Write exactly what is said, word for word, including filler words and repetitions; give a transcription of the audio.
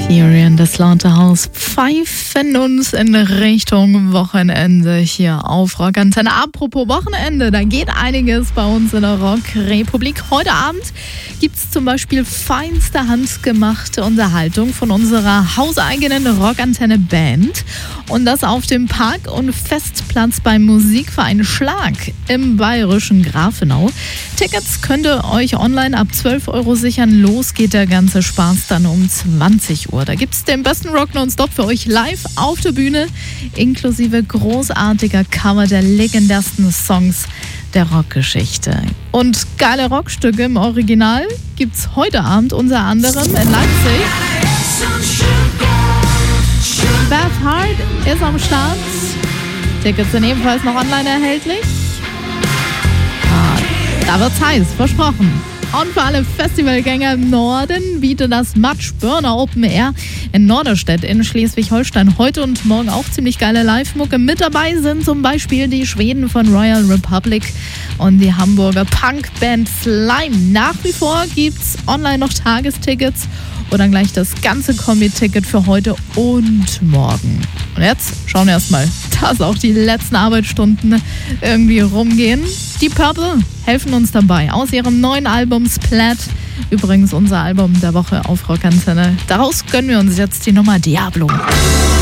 Hier in das Slaughterhouse pfeifen uns in Richtung Wochenende hier auf Rockantenne. Apropos Wochenende, da geht einiges bei uns in der Rockrepublik. Heute Abend gibt es zum Beispiel feinste handgemachte Unterhaltung von unserer hauseigenen Rockantenne-Band. Und das auf dem Park- und Festplatz beim Musikverein Schlag im bayerischen Grafenau. Tickets könnt ihr euch online ab zwölf Euro sichern. Los geht der ganze Spaß dann um zwanzig Uhr. Da gibt es den besten Rock nonstop für euch live auf der Bühne, inklusive großartiger Cover der legendärsten Songs der Rockgeschichte. Und geile Rockstücke im Original gibt's heute Abend unter anderem in Leipzig. Beth Hart ist am Start. Tickets sind ebenfalls noch online erhältlich. Ah, da wird's heiß, versprochen. Und für alle Festivalgänger im Norden bietet das Matsch Burner Open Air in Norderstedt in Schleswig-Holstein heute und morgen auch ziemlich geile Live-Mucke. Mit dabei sind zum Beispiel die Schweden von Royal Republic und die Hamburger Punkband Slime. Nach wie vor gibt's online noch Tagestickets oder gleich das ganze Kombi-Ticket für heute und morgen. Und jetzt schauen wir erstmal, dass auch die letzten Arbeitsstunden irgendwie rumgehen. Die Purple helfen uns dabei aus ihrem neuen Album Splat. Übrigens unser Album der Woche auf Rockantenne. Daraus gönnen wir uns jetzt die Nummer Diablo.